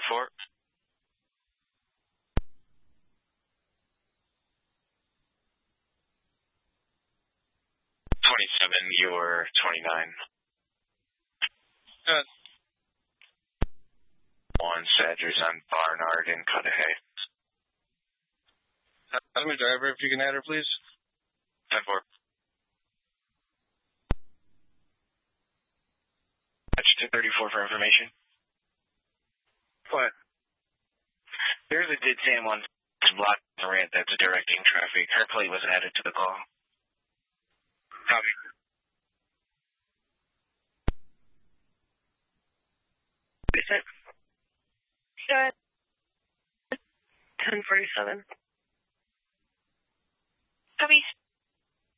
10-4. 27, you're 29. Good. 1, Sadgers on Barnard in Cudahy. Academy driver, if you can add her, please. 10-4. That's 234 for information. What? There's a Did Sam on block the ramp that's directing traffic. Her plate was added to the call. Copy. Good. 1047.